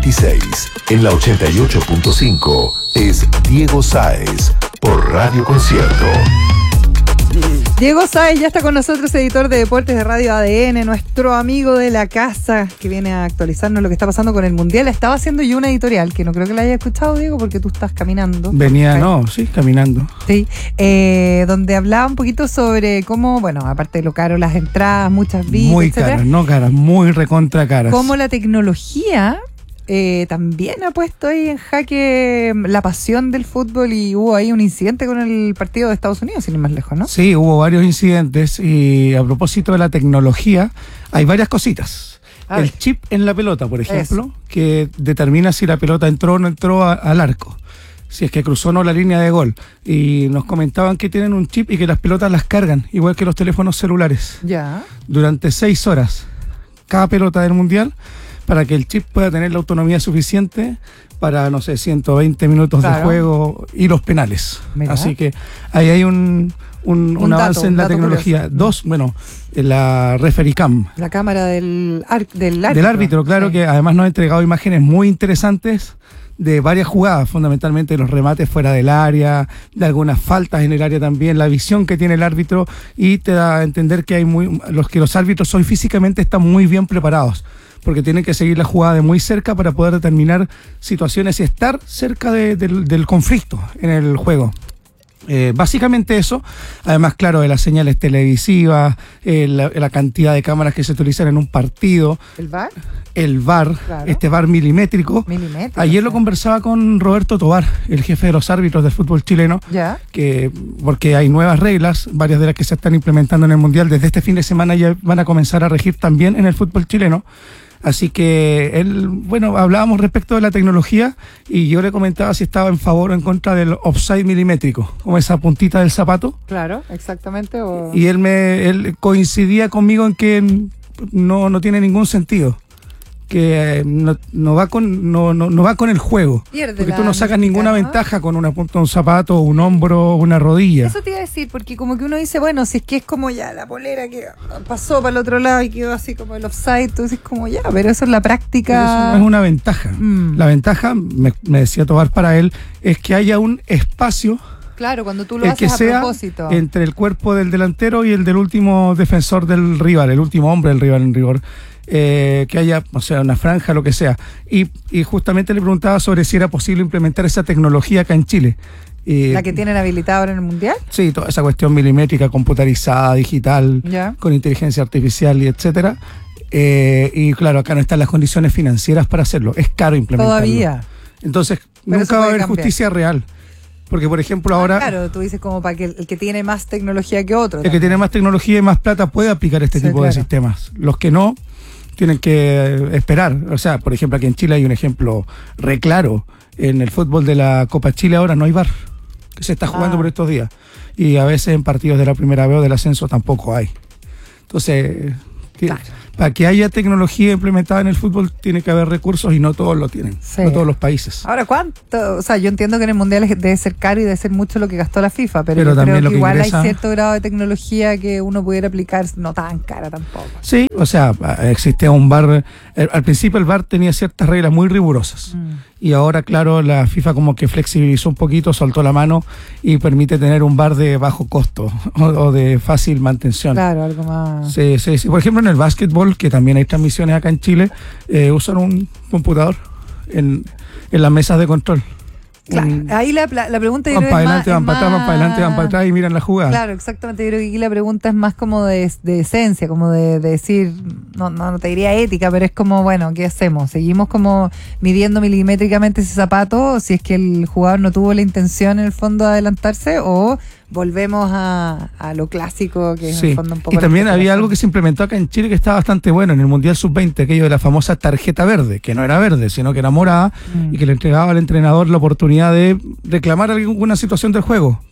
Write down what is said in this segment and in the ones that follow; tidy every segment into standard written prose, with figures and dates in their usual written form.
26, en la 88.5, es Diego Sáez por Radio Concierto. Diego Sáez ya está con nosotros, editor de deportes de Radio ADN, nuestro amigo de la casa, que viene a actualizarnos lo que está pasando con el Mundial. Estaba haciendo yo una editorial, que no creo que la haya escuchado, Diego, porque tú estás caminando. Caminando. Sí, donde hablaba un poquito sobre cómo, bueno, aparte de lo caro, las entradas, muchas vistas, muy etcétera, caras, no caras, muy recontra caras. cómo la tecnología también ha puesto ahí en jaque la pasión del fútbol, y hubo ahí un incidente con el partido de Estados Unidos, sin ir más lejos, ¿no? Sí, hubo varios incidentes, y a propósito de la tecnología, hay varias cositas. El chip en la pelota, por ejemplo, que determina si la pelota entró o no entró al arco, si es que cruzó o no la línea de gol. Y nos comentaban que tienen un chip y que las pelotas las cargan, igual que los teléfonos celulares, Ya. durante 6 horas, cada pelota del Mundial, para que el chip pueda tener la autonomía suficiente para, 120 minutos de juego y los penales. Mirá. Así que ahí hay un avance en la tecnología. Curioso. La referee cam. La cámara del árbitro. Del árbitro, claro, que además nos ha entregado imágenes muy interesantes de varias jugadas, fundamentalmente los remates fuera del área, de algunas faltas en el área también, la visión que tiene el árbitro, y te da a entender que los árbitros hoy físicamente están muy bien preparados, porque tienen que seguir la jugada de muy cerca para poder determinar situaciones y estar cerca del conflicto en el juego. Básicamente eso, además, claro, de las señales televisivas, la cantidad de cámaras que se utilizan en un partido. ¿El VAR? El VAR, Claro. este VAR milimétrico. Ayer lo conversaba con Roberto Tobar, el jefe de los árbitros del fútbol chileno, Ya. porque hay nuevas reglas, varias de las que se están implementando en el Mundial. Desde este fin de semana ya van a comenzar a regir también en el fútbol chileno. Así que hablábamos respecto de la tecnología, y yo le comentaba si estaba en favor o en contra del offside milimétrico, como esa puntita del zapato. Claro, exactamente. Y él coincidía conmigo en que no tiene ningún sentido, que no va con el juego. Pierde, porque tú no sacas mística, ninguna ¿no? ventaja con una punta de un zapato, un hombro, una rodilla. Eso te iba a decir, porque como que uno dice, bueno, si es que es como ya la polera que pasó para el otro lado y quedó así como el offside, tú dices como ya, pero eso es la práctica. Pero eso no es una ventaja. La ventaja, me decía Tobar, para él, es que haya un espacio, Claro, cuando tú lo el que haces a sea propósito. entre el cuerpo del delantero y el del último defensor del rival, el último hombre del rival en rigor. Que haya, una franja, lo que sea. Y justamente le preguntaba sobre si era posible implementar esa tecnología acá en Chile. ¿La que tienen habilitada ahora en el Mundial? Sí, toda esa cuestión milimétrica, computarizada, digital, Ya. con inteligencia artificial y etcétera. Y claro, acá no están las condiciones financieras para hacerlo. Es caro implementarlo. Todavía. Entonces, Pero eso nunca va a puede haber cambiar. justicia real. Porque, por ejemplo, ahora Claro, tú dices como para que el que tiene más tecnología que otro. el que tiene más tecnología y más plata puede aplicar este tipo de sistemas. Los que no, tienen que esperar. O sea, por ejemplo, aquí en Chile hay un ejemplo re claro. En el fútbol de la Copa Chile ahora no hay VAR, que se está jugando por estos días. Y a veces en partidos de la primera B o del ascenso tampoco hay. Entonces, para que haya tecnología implementada en el fútbol tiene que haber recursos, y no todos lo tienen, no todos los países. Ahora, ¿cuánto? O sea, yo entiendo que en el Mundial debe ser caro y debe ser mucho lo que gastó la FIFA, pero yo también creo lo que que igual ingresa, hay cierto grado de tecnología que uno pudiera aplicar, no tan cara tampoco. Sí, o sea, existía un VAR. Al principio el VAR tenía ciertas reglas muy rigurosas. Y ahora, claro, la FIFA como que flexibilizó un poquito, soltó la mano y permite tener un VAR de bajo costo o de fácil mantención. Claro, algo más. Sí. Por ejemplo, en el básquetbol, que también hay transmisiones acá en Chile, usan un computador en las mesas de control. Claro, ahí la pregunta yo van creo para es adelante, más, van para atrás, van para adelante, van para atrás y miran la jugada. Claro, exactamente. Yo creo que aquí la pregunta es más como de esencia, como de decir, no te diría ética, pero es como, bueno, ¿qué hacemos? ¿Seguimos como midiendo milimétricamente ese zapato si es que el jugador no tuvo la intención en el fondo de adelantarse, o volvemos a lo clásico, que es en el fondo un poco... Y también había algo que se implementó acá en Chile que está bastante bueno en el Mundial Sub-20, aquello de la famosa tarjeta verde, que no era verde, sino que era morada, y que le entregaba al entrenador la oportunidad de reclamar alguna situación del juego.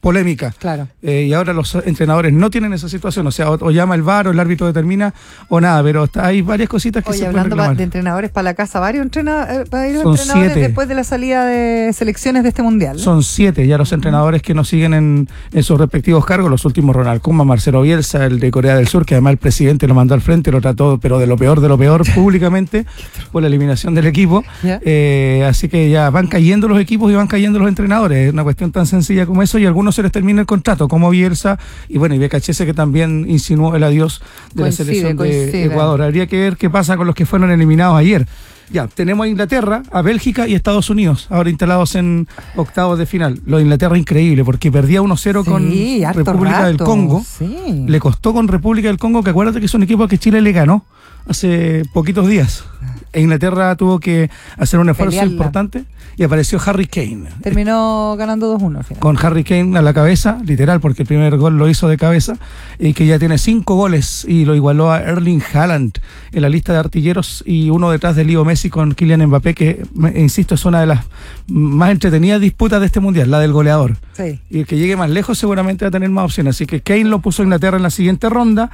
polémica. Claro. Y ahora los entrenadores no tienen esa situación, o sea, o llama el VAR o el árbitro determina o nada, pero hay varias cositas que Oye, se pueden hablando reclamar. de entrenadores para la casa, varios entrenadores Son 7. después de la salida de selecciones de este mundial. Son 7 ya los entrenadores que nos siguen en sus respectivos cargos, los últimos Ronald Koeman, Marcelo Bielsa, el de Corea del Sur, que además el presidente lo mandó al frente, lo trató, pero de lo peor públicamente, por la eliminación del equipo. ¿Ya? Así que ya van cayendo los equipos y van cayendo los entrenadores. Es una cuestión tan sencilla como eso, y a algunos se les termina el contrato, como Bielsa y bueno, y BKHS, que también insinuó el adiós de la selección de Ecuador. Habría que ver qué pasa con los que fueron eliminados ayer. Ya, tenemos a Inglaterra, a Bélgica y a Estados Unidos, ahora instalados en octavos de final. Lo de Inglaterra increíble, porque perdía 1-0 con República del Congo. Sí. Le costó con República del Congo, que acuérdate que es un equipo que Chile le ganó hace poquitos días. E Inglaterra tuvo que hacer un esfuerzo importante y apareció Harry Kane. Terminó ganando 2-1 al final. Con Harry Kane a la cabeza, literal, porque el primer gol lo hizo de cabeza, y que ya tiene 5 goles y lo igualó a Erling Haaland en la lista de artilleros, y uno detrás de Leo Messi con Kylian Mbappé, que, insisto, es una de las más entretenidas disputas de este mundial, la del goleador. Sí. Y el que llegue más lejos seguramente va a tener más opciones. Así que Kane lo puso a Inglaterra en la siguiente ronda.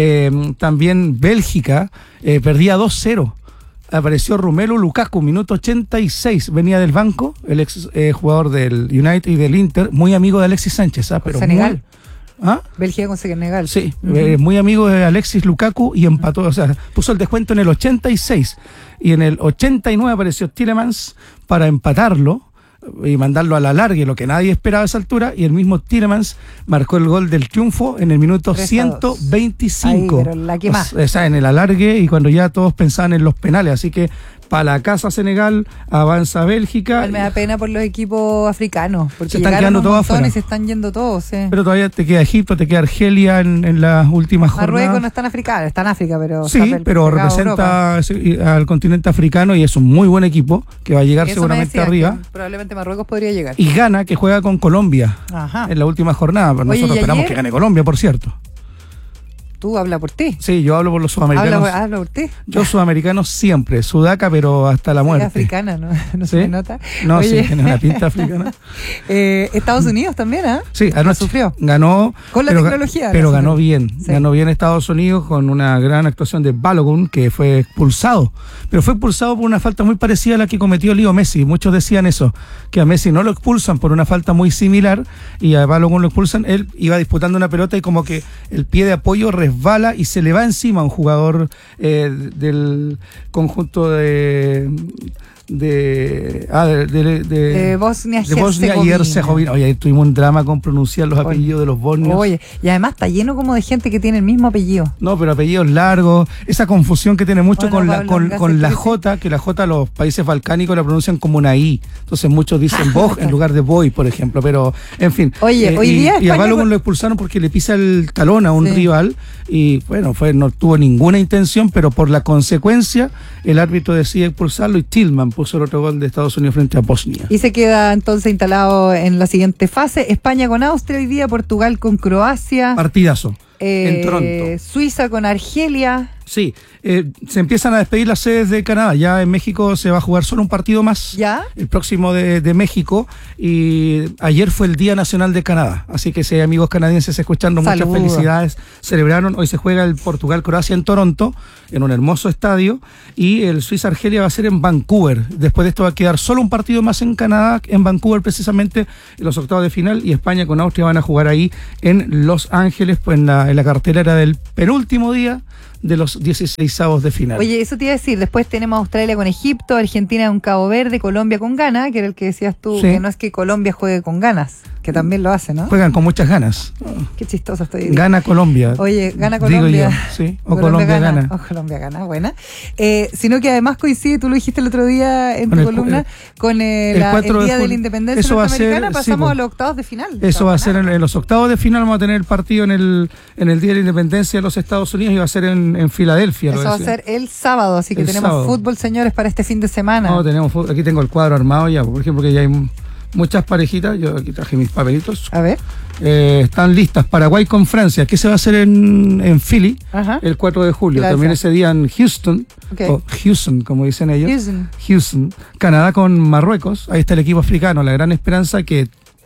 También Bélgica perdía 2-0. Apareció Romelu Lukaku, minuto 86, venía del banco, el ex jugador del United y del Inter, muy amigo de Alexis Sánchez. Pero Senegal. ¿Ah? Bélgica con Senegal. Sí, muy amigo de Alexis Lukaku, y empató, o sea, puso el descuento en el 86, y en el 89 apareció Tielemans para empatarlo y mandarlo a la largue, lo que nadie esperaba a esa altura, y el mismo Tielemans marcó el gol del triunfo en el minuto 125. Ay, pero la que más. O sea, en el alargue, y cuando ya todos pensaban en los penales. Así que para la casa Senegal, avanza Bélgica. Me da pena por los equipos africanos, porque se están llegaron quedando un todos montón afuera. y se están yendo todos. Sí. Pero todavía te queda Egipto, te queda Argelia en las últimas jornadas. Marruecos no está en África, está en África, pero... Sí, pero representa al continente africano, y es un muy buen equipo que va a llegar seguramente arriba. Probablemente Marruecos podría llegar. Y Ghana, que juega con Colombia. Ajá. En la última jornada. Pero nosotros esperamos que gane Colombia, por cierto. Tú habla por ti. Sí, yo hablo por los sudamericanos. Habla por ti. Yo sudamericano siempre, sudaca, pero hasta la muerte. Africana, ¿no? No ¿Sí? se me nota. No, Oye. sí, tiene una pinta africana. Estados Unidos también, ¿ah? Sí, anoche sufrió. Ganó. Con la tecnología. Pero ganó bien. Sí. Ganó bien Estados Unidos con una gran actuación de Balogun, que fue expulsado. Pero fue expulsado por una falta muy parecida a la que cometió Leo Messi. Muchos decían eso, que a Messi no lo expulsan por una falta muy similar, y a Balogun lo expulsan. Él iba disputando una pelota y como que el pie de apoyo resbala y se le va encima a un jugador del conjunto de Bosnia y Herzegovina. Oye, tuvimos un drama con pronunciar los apellidos de los bosnios. Oye, y además está lleno como de gente que tiene el mismo apellido. No, pero apellidos largos, esa confusión que tiene mucho con la J, que la J los países balcánicos la pronuncian como una I. Entonces muchos dicen Boj en lugar de Boy, por ejemplo, pero en fin. Oye, hoy día y a Balogun lo expulsaron porque le pisa el talón a un rival, y bueno, no tuvo ninguna intención, pero por la consecuencia el árbitro decide expulsarlo, y Tillman puso el otro gol de Estados Unidos frente a Bosnia. Y se queda entonces instalado en la siguiente fase: España con Austria hoy día, Portugal con Croacia. Partidazo. En Toronto. Suiza con Argelia. Sí, se empiezan a despedir las sedes de Canadá. Ya en México se va a jugar solo un partido más. ¿Ya? El próximo de México. Y ayer fue el Día Nacional de Canadá. Así que si hay amigos canadienses escuchando, muchas felicidades. Celebraron. Hoy se juega el Portugal-Croacia en Toronto, en un hermoso estadio. Y el Suiza-Argelia va a ser en Vancouver. Después de esto va a quedar solo un partido más en Canadá, en Vancouver precisamente, en los octavos de final. Y España con Austria van a jugar ahí en Los Ángeles, pues en la cartelera del penúltimo día de los 16avos de final. Oye, eso te iba a decir, después tenemos Australia con Egipto, Argentina con Cabo Verde, Colombia con Ghana, que era el que decías tú, sí, que no es que Colombia juegue con ganas, que también lo hace, ¿no? Juegan con muchas ganas. Qué chistoso estoy. Gana Colombia. Oye, gana Colombia. Digo yo, sí. O Colombia gana. O Colombia gana, buena. Sino que además coincide, tú lo dijiste el otro día en tu columna, con el Día de la Independencia norteamericana, pasamos a los octavos de final. Eso va a ser en los octavos de final. Vamos a tener el partido en el Día de la Independencia de los Estados Unidos, y va a ser en Filadelfia. Eso va a ser el sábado, así que tenemos sábado. Fútbol, señores, para este fin de semana. No, tenemos fútbol. Aquí tengo el cuadro armado ya, por ejemplo, que ya hay muchas parejitas. Yo aquí traje mis papelitos. A ver. Están listas. Paraguay con Francia, que se va a hacer en Philly. Ajá. El 4 de julio. Gracias. También ese día en Houston, o Houston, como dicen ellos. Houston. Canadá con Marruecos. Ahí está el equipo africano, la gran esperanza, que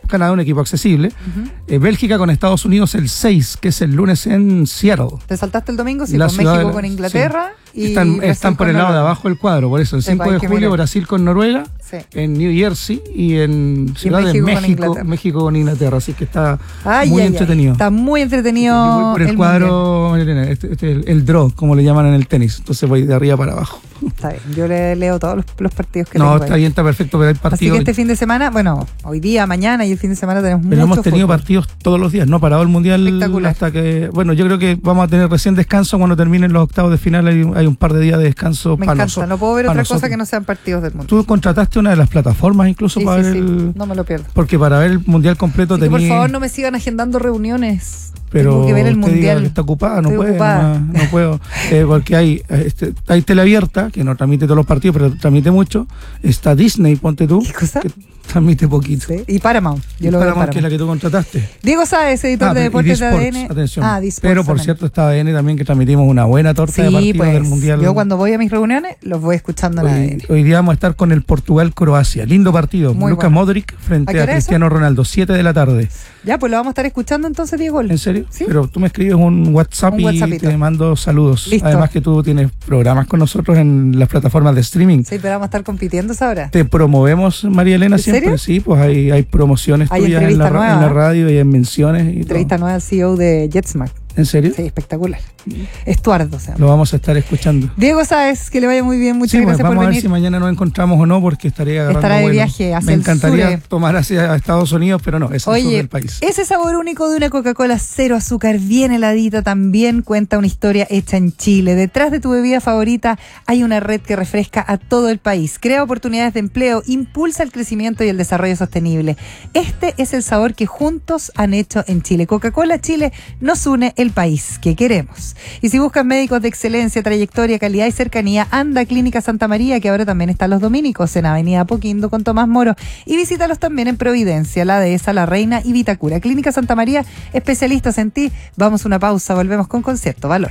Canadá un equipo accesible. Bélgica con Estados Unidos el 6, que es el lunes en Seattle. ¿Te saltaste el domingo? Sí, La con ciudad México de- con Inglaterra. sí. Y Están Brasil por con el lado de Noruega. abajo del cuadro, por eso el 5 Sepa, de hay que julio mirar. Brasil con Noruega, Sí. en New Jersey y en Ciudad de México con México, Inglaterra. México con Inglaterra, así que está Ay, muy ay, ay. entretenido. Está muy entretenido. Yo voy por el mundial. cuadro, Marilena, el draw, como le llaman en el tenis, entonces voy de arriba para abajo. Está bien, yo le leo todos los partidos que No, tengo. está ahí. bien, está perfecto, pero hay Así partidos. que este fin de semana, bueno, hoy día, mañana y el fin de semana tenemos Pero mucho hemos tenido fútbol. partidos todos los días, no ha parado el mundial Espectacular. hasta que, bueno, yo creo que vamos a tener recién descanso cuando terminen los octavos de final, hay un par de días de descanso Me para encanta, nosotros. no puedo ver para otra nosotros. cosa que no sean partidos del mundo. Tú contrataste una de las plataformas incluso Sí, para sí, ver sí, el... no me lo pierdo. Porque para ver el mundial completo Así que, por tenía... favor, no me sigan agendando reuniones. Pero Tengo que ver el usted diga mundial. que está ocupada, no Estoy puede, ocupada. no puedo. Porque hay tele abierta, que no transmite todos los partidos, pero transmite mucho. Está Disney, ponte tú, ¿Qué cosa? que transmite poquito. Sí. Y Paramount. Yo lo veo en Paramount, que es la Paramount. que tú contrataste. Diego Sáez, editor de pero- y deportes de D-Sports, ADN. atención. D-Sports Pero por también. cierto está ADN también, que transmitimos una buena torta de Sí, partidos pues del mundial. yo cuando voy a mis reuniones los voy escuchando en ADN. Hoy día vamos a estar con el Portugal-Croacia. Lindo partido. Muy Lucas bueno. Modric ¿A frente qué a hora es eso? Cristiano Ronaldo, 7 de la tarde. Ya, pues lo vamos a estar escuchando entonces, Diego. ¿En serio? Sí. Pero tú me escribes un WhatsApp Un y WhatsAppito. te mando saludos. Listo. Además que tú tienes programas con nosotros en las plataformas de streaming. Sí, pero vamos a estar compitiendo esa hora. Te promovemos, María Elena, ¿En siempre. serio? Sí, pues hay promociones Hay tuyas en la, entrevista en la nueva. radio y en menciones. Y Entrevista todo. nueva al CEO de JetSmart. ¿En serio? Sí, espectacular. Estuardo, o sea. Lo vamos a estar escuchando. Diego Sáez, que le vaya muy bien. Muchas Sí, pues gracias vamos por a ver venir. si mañana nos encontramos o no, porque estaría agarrando Estará de vuelo. viaje hacia Me el encantaría sur. tomar hacia Estados Unidos, pero no, es el sur Oye, del país. ese sabor único de una Coca-Cola cero azúcar, bien heladita, también cuenta una historia hecha en Chile. Detrás de tu bebida favorita hay una red que refresca a todo el país, crea oportunidades de empleo, impulsa el crecimiento y el desarrollo sostenible. Este es el sabor que juntos han hecho en Chile. Coca-Cola Chile nos une el país que queremos. Y si buscas médicos de excelencia, trayectoria, calidad y cercanía, anda a Clínica Santa María, que ahora también están los dominicos en Avenida Apoquindo con Tomás Moro, y visítalos también en Providencia, La Dehesa, La Reina y Vitacura. Clínica Santa María, especialistas en ti. Vamos a una pausa, volvemos con Concierto Valor.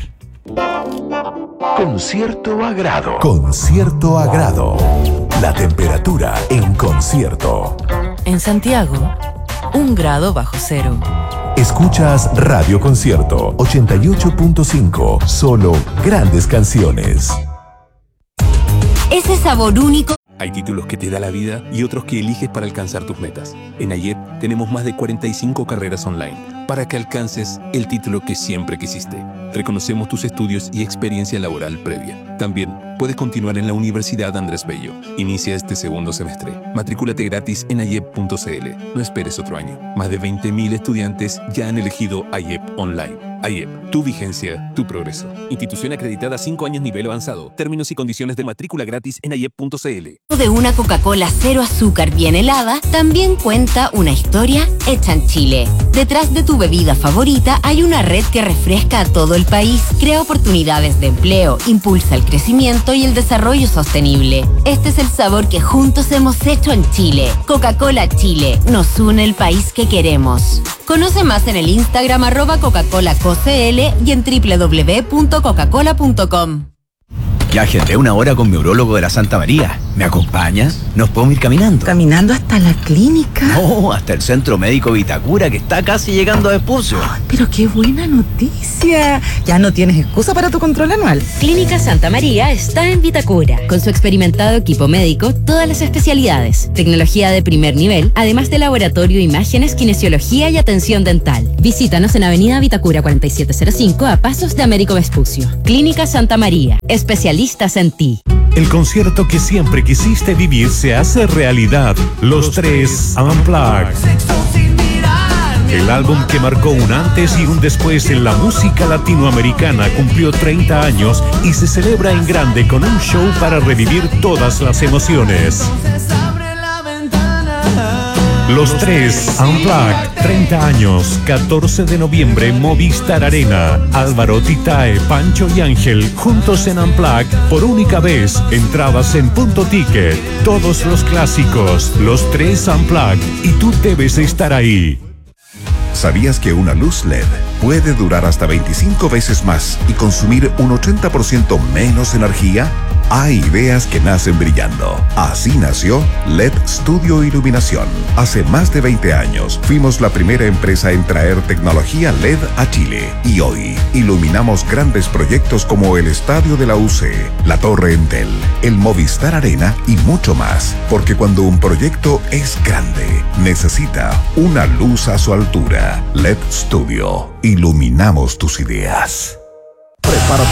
Con cierto agrado. Con cierto agrado. La temperatura en concierto. En Santiago, 1 grado bajo cero. Escuchas Radio Concierto 88.5. Solo grandes canciones. Ese sabor único. Hay títulos que te da la vida y otros que eliges para alcanzar tus metas. En AYEP tenemos más de 45 carreras online para que alcances el título que siempre quisiste. Reconocemos tus estudios y experiencia laboral previa. También puedes continuar en la Universidad Andrés Bello. Inicia este segundo semestre. Matrículate gratis en ayep.cl. No esperes otro año. Más de 20.000 estudiantes ya han elegido AYEP Online. AYEP, tu vigencia, tu progreso. Institución acreditada 5 años nivel avanzado. Términos y condiciones de matrícula gratis en ayep.cl. De una Coca-Cola cero azúcar bien helada, también cuenta una historia hecha en Chile. Detrás de tu bebida favorita hay una red que refresca a todo el país, crea oportunidades de empleo, impulsa el crecimiento y el desarrollo sostenible. Este es el sabor que juntos hemos hecho en Chile. Coca-Cola Chile, nos une el país que queremos. Conoce más en el Instagram @Coca-ColaCoCL y en www.coca-cola.com. Ya agendé una hora con mi urólogo de la Santa María. ¿Me acompañas? ¿Nos podemos ir caminando? ¿Caminando hasta la clínica? No, hasta el Centro Médico Vitacura, que está casi llegando a Vespucio. Pero qué buena noticia. Ya no tienes excusa para tu control anual. Clínica Santa María está en Vitacura. Con su experimentado equipo médico, todas las especialidades, tecnología de primer nivel, además de laboratorio, imágenes, kinesiología y atención dental. Visítanos en Avenida Vitacura 4705 a pasos de Américo Vespucio. Clínica Santa María, especialistas en ti. El concierto que siempre quisiste vivir se hace realidad. Los Tres Unplugged. El álbum que marcó un antes y un después en la música latinoamericana cumplió 30 años y se celebra en grande con un show para revivir todas las emociones. Los Tres Unplugged, 30 años, 14 de noviembre, Movistar Arena. Álvaro, Titae, Pancho y Ángel, juntos en Unplugged, por única vez. Entradas en Punto Ticket. Todos los clásicos, Los Tres Unplugged, y tú debes estar ahí. ¿Sabías que una luz LED puede durar hasta 25 veces más y consumir un 80% menos energía? Hay ideas que nacen brillando. Así nació LED Studio Iluminación. Hace más de 20 años fuimos la primera empresa en traer tecnología LED a Chile. Y hoy iluminamos grandes proyectos como el Estadio de la UC, la Torre Entel, el Movistar Arena y mucho más. Porque cuando un proyecto es grande, necesita una luz a su altura. LED Studio. Iluminamos tus ideas. Prepárate